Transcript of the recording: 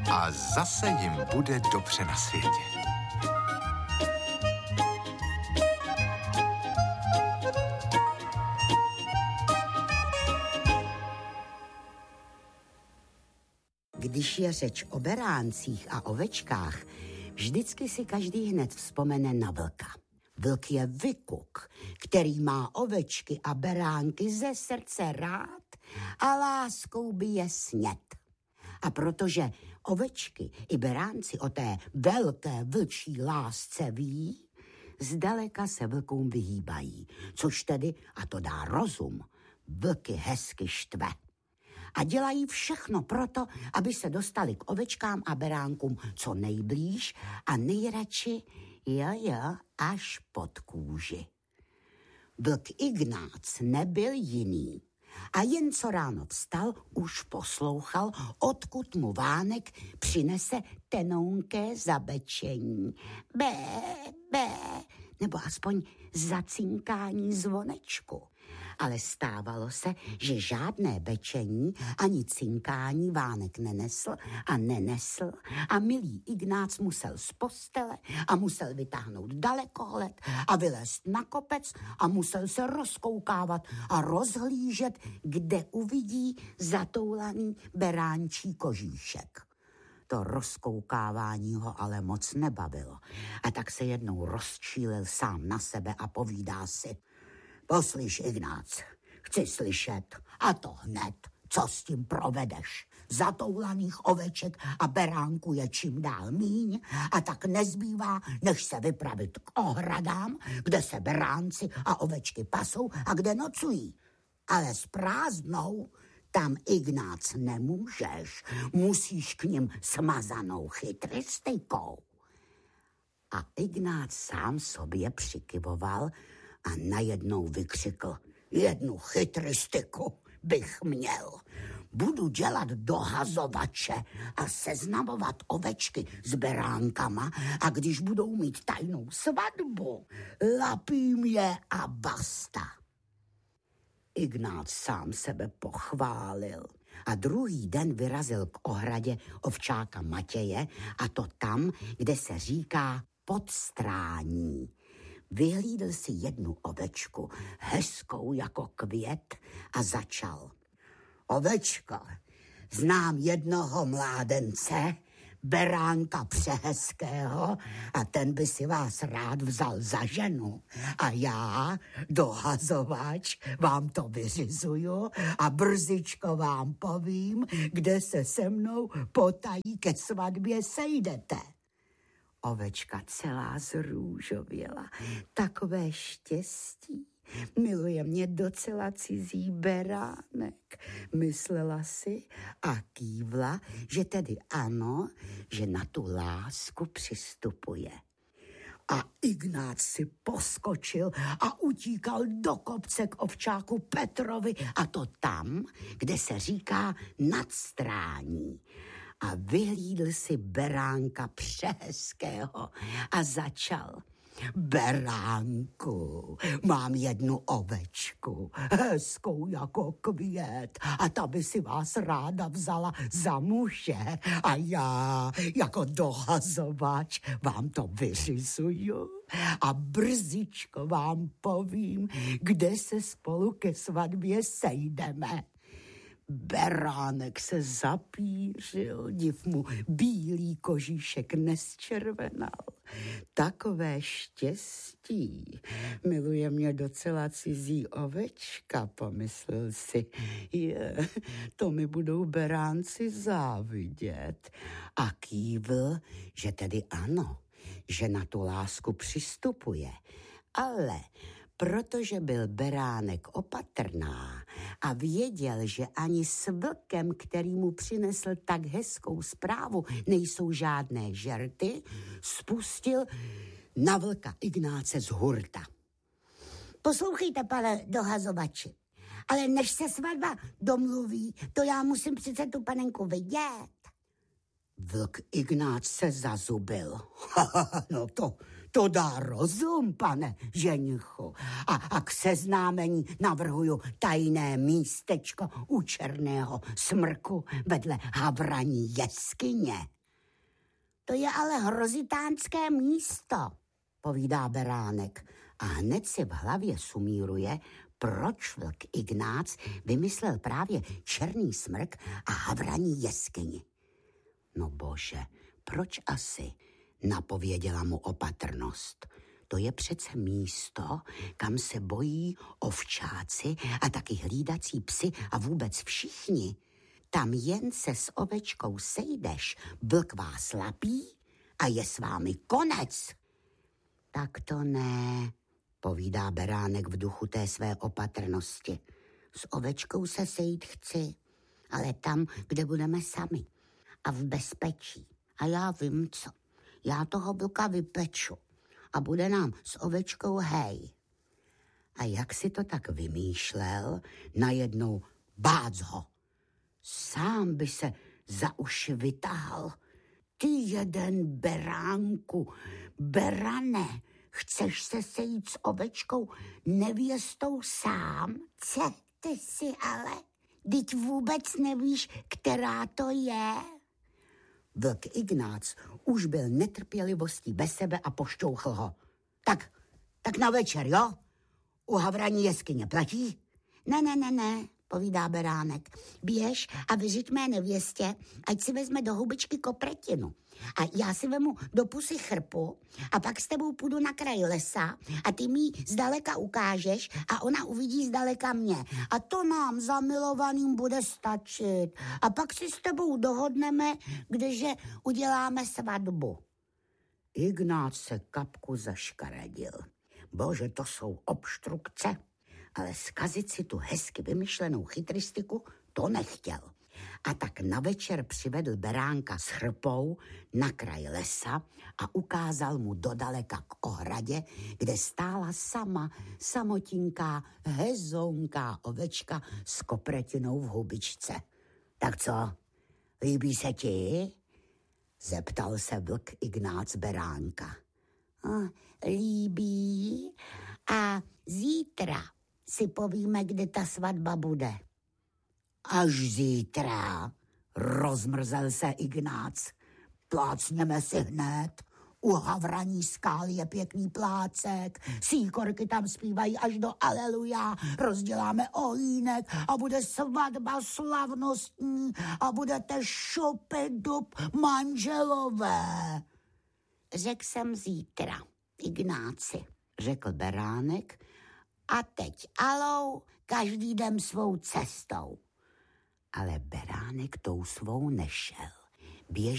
A zase jim bude dobře na světě. Když je řeč o beráncích a ovečkách, vždycky si každý hned vzpomene na vlka. Vlk je vykuk, který má ovečky a beránky ze srdce rád a láskou by je snět. A protože ovečky i beránci o té velké vlčí lásce ví, zdaleka se vlkům vyhýbají, což tedy, a to dá rozum, vlky hezky štve. A dělají všechno proto, aby se dostali k ovečkám a beránkům co nejblíž a nejradši až pod kůži. Vlk Ignác nebyl jiný a jen co ráno vstal, už poslouchal, odkud mu Vánek přinese tenonké zabečení. Bé, nebo aspoň zacinkání zvonečku. Ale stávalo se, že žádné bečení ani cinkání Vánek nenesl a milý Ignác musel z postele a musel vytáhnout dalekohled a vylézt na kopec a musel se rozkoukávat a rozhlížet, kde uvidí zatoulaný beránčí kožíšek. To rozkoukávání ho ale moc nebavilo a tak se jednou rozčílil sám na sebe a povídá si: Poslyš, Ignác, chci slyšet, a to hned, co s tím provedeš. Zatoulaných oveček a beránků je čím dál míň a tak nezbývá, než se vypravit k ohradám, kde se beránci a ovečky pasou a kde nocují. Ale s prázdnou tam, Ignác, nemůžeš. Musíš k nim smazanou chytristikou. A Ignác sám sobě přikyvoval a najednou vykřikl: Jednu chytristiku bych měl. Budu dělat dohazovače a seznamovat ovečky s beránkama a když budou mít tajnou svatbu, lapím je a basta. Ignác sám sebe pochválil a druhý den vyrazil k ohradě ovčáka Matěje, a to tam, kde se říká Podstrání. Vyhlídl si jednu ovečku, hezkou jako květ, a začal: Ovečko, znám jednoho mládence, beránka přehezkého, a ten by si vás rád vzal za ženu. A já, dohazovač, vám to vyřizuju a brzičko vám povím, kde se se mnou potají ke svatbě sejdete. Ovečka celá zrůžověla. Takové štěstí. Miluje mě docela cizí beránek. Myslela si a kývla, že tedy ano, že na tu lásku přistupuje. A Ignác si poskočil a utíkal do kopce k ovčáku Petrovi, a to tam, kde se říká Nadstrání. A vyhlídl si beránka přehezkého a začal: Beránku, mám jednu ovečku, hezkou jako květ, a ta by si vás ráda vzala za muže. A já, jako dohazovač, vám to vyřizuju a brzičko vám povím, kde se spolu ke svatbě sejdeme. Beránek se zapířil, div mu bílý kožíšek nezčervenal. Takové štěstí. Miluje mě docela cizí ovečka, pomyslel si. To mi budou beránci závidět. A kývl, že tedy ano, že na tu lásku přistupuje. Ale protože byl beránek opatrná a věděl, že ani s vlkem, který mu přinesl tak hezkou zprávu, nejsou žádné žerty, spustil na vlka Ignáce z hurta. Poslouchejte, pane dohazovači, ale než se svatba domluví, to já musím přece tu panenku vidět. Vlk Ignác se zazubil. No to dá rozum, pane ženichu. A k seznámení navrhuju tajné místečko u černého smrku vedle havraní jeskyně. To je ale hrozitánské místo, povídá beránek. A hned si v hlavě sumíruje, proč vlk Ignác vymyslel právě černý smrk a havraní jeskyni. No bože, proč asi? Napověděla mu opatrnost. To je přece místo, kam se bojí ovčáci a taky hlídací psi a vůbec všichni. Tam jen se s ovečkou sejdeš, vlk vás lapí a je s vámi konec. Tak to ne, povídá beránek v duchu té své opatrnosti. S ovečkou se sejít chci, ale tam, kde budeme sami a v bezpečí. A já vím co, já toho vlka vypeču a bude nám s ovečkou hej. A jak si to tak vymýšlel, najednou bác ho. Sám by se za uši vytahal. Ty jeden beránku, berane, chceš se sejít s ovečkou nevěstou sám? Co ty si ale? Vždyť vůbec nevíš, která to je? Vlk Ignác už byl netrpělivostí bez sebe a pošťouchl ho. Tak na večer, jo? U havraní jeskyně platí? Ne, povídá beránek. Běž a vyřiď mé nevěstě, ať si vezme do hubičky kopretinu. A já si vemu do pusy chrpu a pak s tebou půjdu na kraj lesa a ty mi zdaleka ukážeš a ona uvidí zdaleka mě. A to nám zamilovaným bude stačit. A pak si s tebou dohodneme, kdeže uděláme svatbu. Ignác se kapku zaškaradil. Bože, to jsou obstrukce. Ale zkazit si tu hezky vymyšlenou chytristiku to nechtěl. A tak na večer přivedl beránka s chrpou na kraj lesa a ukázal mu dodaleka k ohradě, kde stála samotinká, hezounká ovečka s kopretinou v hubičce. Tak co, líbí se ti? Zeptal se vlk Ignác beránka. Líbí a zítra si povíme, kde ta svatba bude. Až zítra, rozmrzel se Ignác. Plácněme si hned. U havraní skály je pěkný plácek, síkorky tam zpívají až do aleluja, rozděláme ohýnek a bude svatba slavnostní a budete šupy dub manželové. Řekl jsem zítra, Ignáci, řekl beránek, a teď alou, každý jdem svou cestou. Ale beránek tou svou nešel.